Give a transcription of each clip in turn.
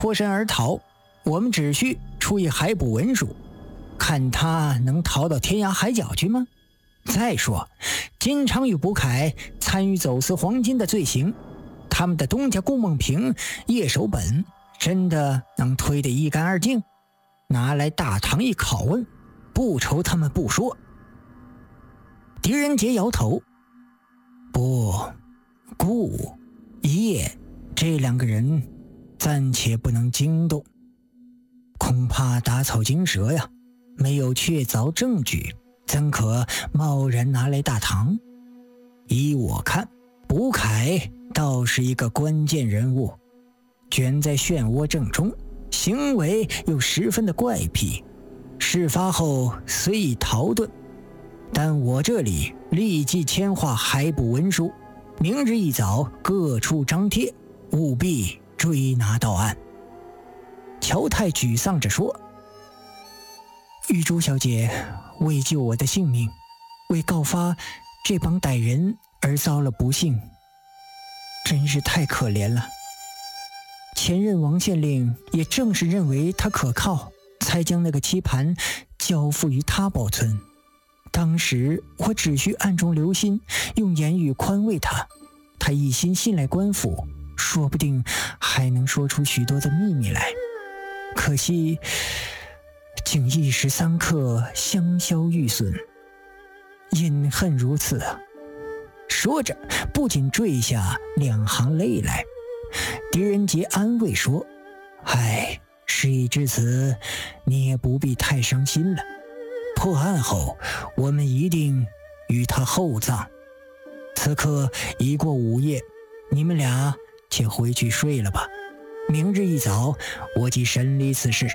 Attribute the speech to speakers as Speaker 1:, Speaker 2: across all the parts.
Speaker 1: 脱身而逃，我们只需出一海捕文书，看他能逃到天涯海角去吗？再说，金昌与卜凯参与走私黄金的罪行，他们的东家顾梦平、叶守本真的能推得一干二净？拿来大堂一拷问，不愁他们不说。狄仁杰摇头，不，顾、叶这两个人暂且不能惊动，恐怕打草惊蛇呀，没有确凿证据，怎可贸然拿来大堂？依我看，卜凯倒是一个关键人物，卷在漩涡正中，行为又十分的怪癖。事发后虽已逃遁，但我这里立即签划海捕文书，明日一早各处张贴，务必追拿到案。乔太沮丧着说，玉珠小姐为救我的性命，为告发这帮歹人而遭了不幸，真是太可怜了。前任王县令也正是认为他可靠，才将那个棋盘交付于他保存。当时我只需暗中留心，用言语宽慰他，他一心信赖官府，说不定还能说出许多的秘密来。可惜竟一时三刻香消玉损，隐恨如此啊！说着不仅坠下两行泪来。狄仁杰安慰说，唉，事已至此，你也不必太伤心了。破案后我们一定与他厚葬。此刻已过午夜，你们俩且回去睡了吧，明日一早我即审理此事。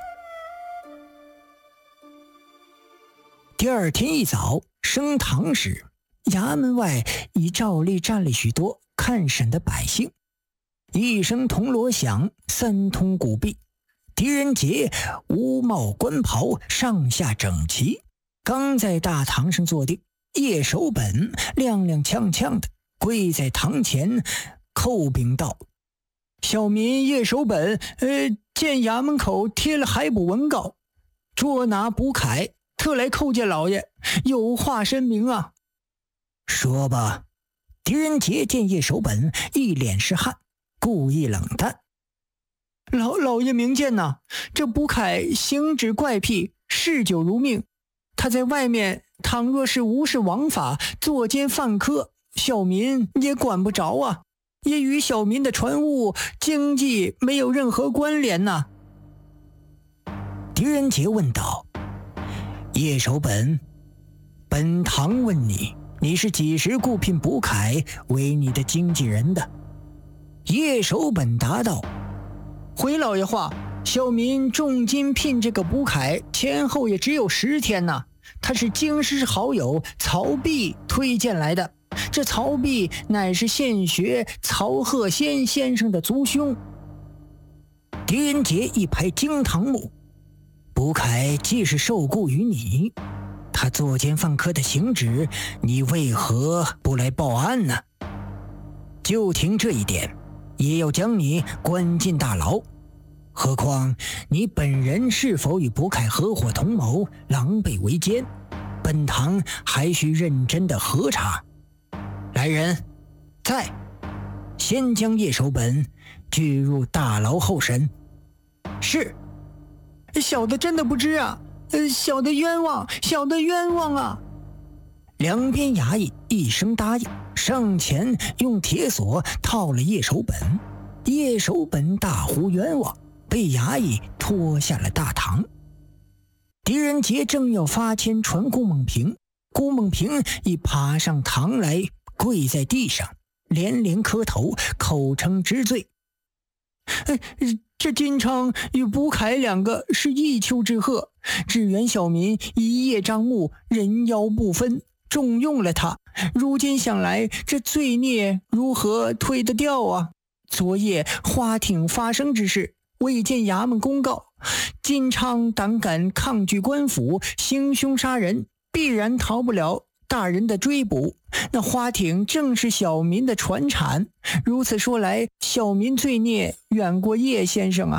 Speaker 1: 第二天一早升堂时，衙门外已照例站了许多看审的百姓。一声铜锣响，三通鼓壁，狄仁杰乌帽官袍，上下整齐，刚在大堂上坐定，叶守本踉踉跄跄的跪在堂前，叩禀道：小民叶守本见衙门口贴了海捕文告，捉拿卜凯，特来叩见老爷，有话申明啊。说吧。狄仁杰见叶守本一脸是汗，故意冷淡。老爷明鉴呐，这卜凯行止怪癖，嗜酒如命，他在外面倘若是无视王法，作奸犯科，小民也管不着啊，也与小民的船务经济没有任何关联呐。狄仁杰问道：叶守本，本堂问你，你是几时雇聘卜凯为你的经纪人的？叶守本答道：回老爷话，小民重金聘这个卜凯，前后也只有10天呐。他是京师好友曹弼推荐来的，这曹弼乃是现学曹鹤仙先生的族兄。狄仁杰一拍惊堂木，卜凯既是受雇于你，他作奸犯科的行止，你为何不来报案呢？就凭这一点，也要将你关进大牢。何况你本人是否与卜凯合伙同谋，狼狈为奸，本堂还需认真的核查。来人，在，先将叶守本拘入大牢候审。是。小的真的不知啊，小的冤枉，小的冤枉啊！两边衙役一声答应，上前用铁锁套了叶守本。叶守本大呼冤枉，被衙役拖下了大堂。狄仁杰正要发签传顾梦平，顾梦平已爬上堂来，跪在地上，连连磕头，口称知罪。这金昌与卜凯两个是一丘之貉，只缘小民一叶障目，人妖不分，重用了他。如今想来，这罪孽如何推得掉啊？昨夜花町发生之事，未见衙门公告，金昌胆敢抗拒官府，行凶杀人，必然逃不了大人的追捕。那花町正是小民的传产，如此说来，小民罪孽远过叶先生啊。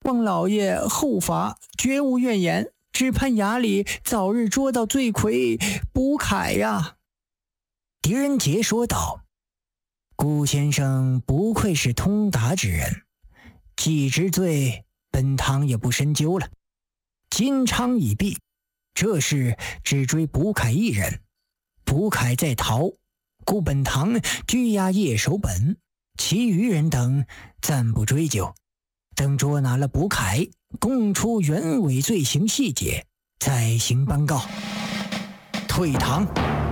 Speaker 1: 望老爷后罚，绝无怨言，只盼衙里早日捉到罪魁卜凯呀。狄仁杰说道：顾先生不愧是通达之人，既知罪，本堂也不深究了。金昌已毕，这事只追卜凯一人，卜凯在逃，故本堂拘押叶守本，其余人等暂不追究，等捉拿了卜凯，供出原委罪行细节，再行颁告。退堂。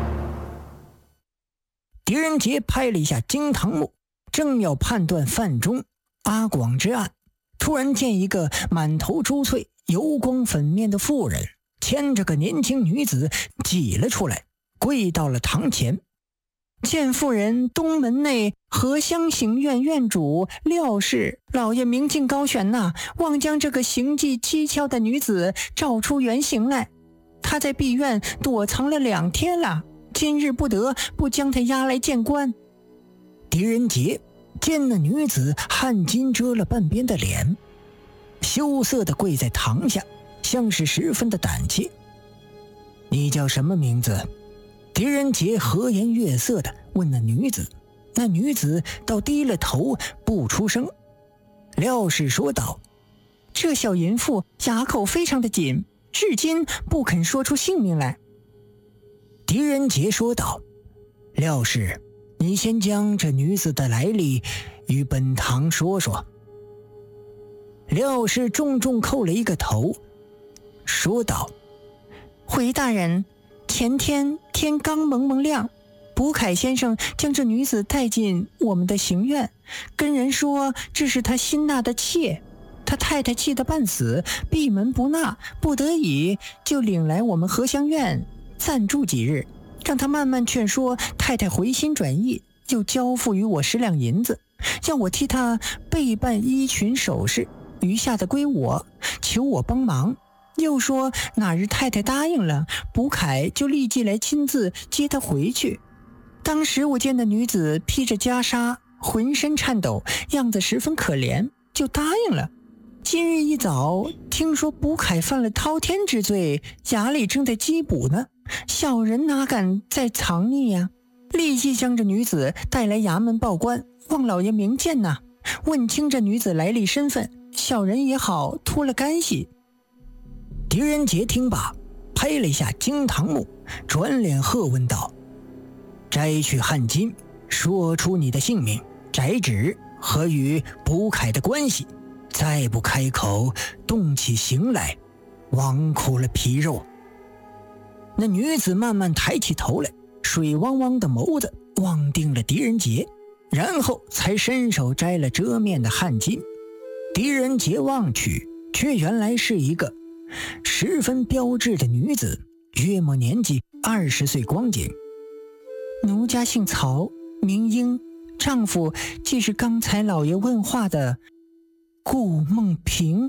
Speaker 1: 狄仁杰拍了一下惊堂木，正要判断范中、阿广之案，突然见一个满头珠翠、油光粉面的妇人牵着个年轻女子挤了出来，跪到了堂前。见妇人东门内荷香行院院主廖氏老爷明镜高悬呐，望将这个行迹蹊跷的女子照出原形来。她在闭院躲藏了2天了，今日不得不将她押来见官。狄仁杰见那女子汗巾遮了半边的脸，羞涩地跪在堂下，像是十分的胆怯。你叫什么名字？狄仁杰和颜悦色地问那女子，那女子倒低了头不出声。廖氏说道：这小淫妇哑口非常的紧，至今不肯说出姓名来。狄仁杰说道：廖氏，你先将这女子的来历与本堂说说。廖氏重重叩了一个头，说道：回大人，前天天刚蒙蒙亮，卜凯先生将这女子带进我们的行院，跟人说这是他新纳的妾，他太太气得半死，闭门不纳，不得已就领来我们荷香院暂住几日，让他慢慢劝说太太回心转意，又交付于我10两银子，要我替他备办衣裙首饰，余下的归我，求我帮忙。又说哪日太太答应了，卜凯就立即来亲自接她回去。当时我见那女子披着袈裟，浑身颤抖，样子十分可怜，就答应了。今日一早听说卜凯犯了滔天之罪，衙里正在缉捕呢，小人哪敢再藏匿呀，立即将这女子带来衙门报官，望老爷明鉴呐，问清这女子来历身份，小人也好脱了干系。狄仁杰听罢，拍了一下惊堂木，转脸喝问道：摘去汗巾，说出你的姓名、宅址和与卜凯的关系，再不开口动起刑来，枉苦了皮肉。那女子慢慢抬起头来，水汪汪的眸子望定了狄仁杰，然后才伸手摘了遮面的汗巾。狄仁杰望去，却原来是一个十分标致的女子，约莫年纪20岁光景。奴家姓曹，名英，丈夫即是刚才老爷问话的顾梦平。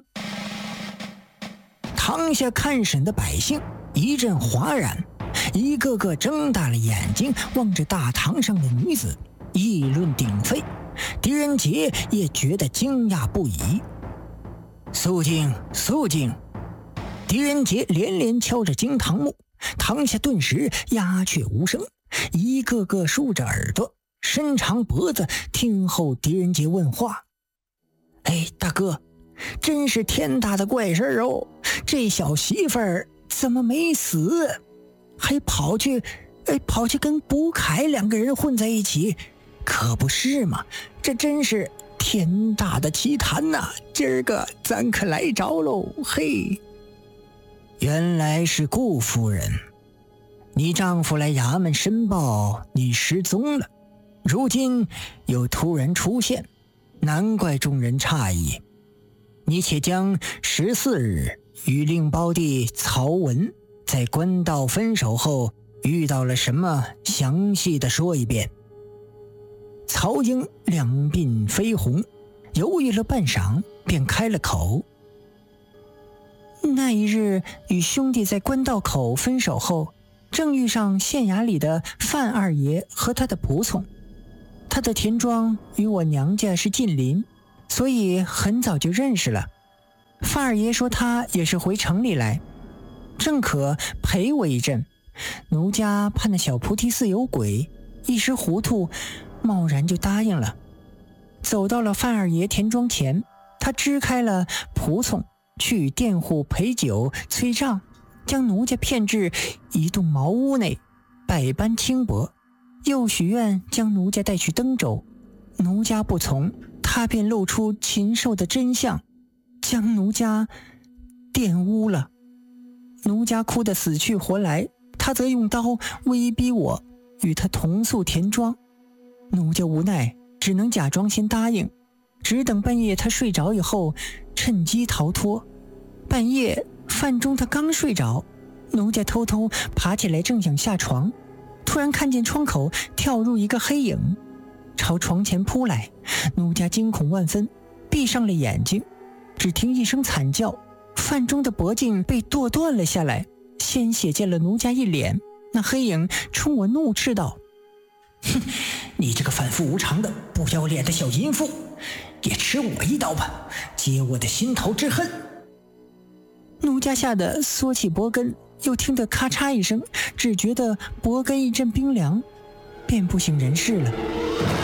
Speaker 1: 堂下看审的百姓一阵哗然，一个个睁大了眼睛望着大堂上的女子，议论鼎沸。狄仁杰也觉得惊讶不已。肃静，肃静！狄仁杰连连敲着惊堂木，堂下顿时鸦雀无声，一个个竖着耳朵，伸长脖子听候狄仁杰问话。哎，大哥，真是天大的怪事哦！这小媳妇儿怎么没死，还跑去跟卜凯2个人混在一起，可不是嘛？这真是天大的奇谈呐！今儿个咱可来着喽！嘿，原来是顾夫人，你丈夫来衙门申报你失踪了，如今又突然出现，难怪众人诧异。你且将14日与令胞弟曹文在官道分手后遇到了什么，详细的说一遍。曹英两鬓绯红，犹豫了半晌，便开了口。那一日与兄弟在官道口分手后，正遇上县衙里的范二爷和他的仆从，他的田庄与我娘家是近邻，所以很早就认识了。 范二爷说他也是回城里来，正可陪我一阵。奴家怕那小菩提寺有鬼，一时糊涂，贸然就答应了。走到了范二爷田庄前，他支开了仆从，去佃户陪酒催账，将奴家骗至一栋茅屋内，百般轻薄，又许愿将奴家带去登州。奴家不从，他便露出禽兽的真相，将奴家玷污了。奴家哭得死去活来，他则用刀威逼我与他同宿田庄。奴家无奈，只能假装先答应，只等半夜他睡着以后，趁机逃脱。半夜饭中他刚睡着，奴家偷偷爬起来，正想下床，突然看见窗口跳入一个黑影，朝床前扑来。奴家惊恐万分，闭上了眼睛，只听一声惨叫，饭中的脖颈被剁断了下来，鲜血溅了奴家一脸。那黑影冲我怒斥道：哼，你这个反复无常的不要脸的小淫妇，也吃我一刀吧，解我的心头之恨。奴家吓得缩起脖根，又听得咔嚓一声，只觉得脖根一阵冰凉，便不省人事了。